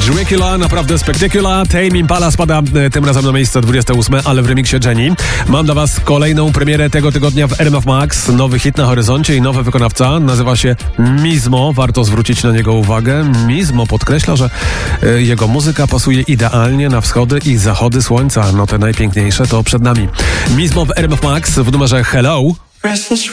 Dracula, naprawdę spectacular. Tame Impala spada tym razem na miejsce 28, ale w remiksie Jenny. Mam dla was kolejną premierę tego tygodnia w RMF Max. Nowy hit na horyzoncie i nowy wykonawca. Nazywa się Mizmo. Warto zwrócić na niego uwagę. Mizmo podkreśla, że jego muzyka pasuje idealnie na wschody i zachody słońca. No te najpiękniejsze to przed nami. Mizmo w RMF Max w numerze Hello.